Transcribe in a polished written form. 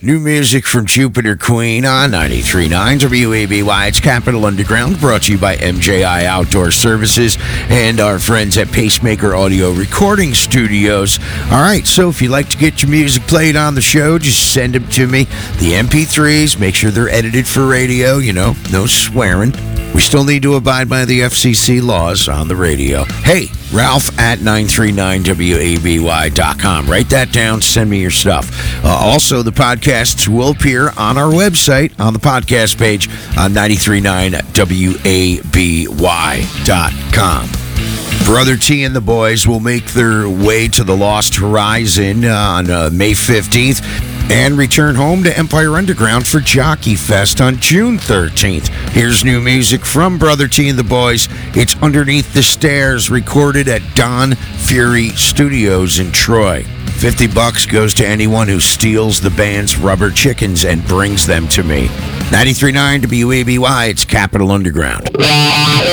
New music from Jupiter Queen on 93.9 WABY. It's Capital Underground, brought to you by MJI Outdoor Services and our friends at Pacemaker Audio Recording Studios. All right, so if you'd like to get your music played on the show, just send them to me. The MP3s, make sure they're edited for radio, no swearing. We still need to abide by the FCC laws on the radio. Hey, Ralph at 939WABY.com. Write that down. Send me your stuff. Also, the podcasts will appear on our website on the podcast page on 939WABY.com. Brother T and the boys will make their way to the Lost Horizon on May 15th and return home to Empire Underground for Jockey Fest on June 13th. Here's new music from Brother T and the boys. It's Underneath the Stairs, recorded at Don Fury Studios in Troy. $50 goes to anyone who steals the band's rubber chickens and brings them to me. 93.9 WABY, it's Capital Underground.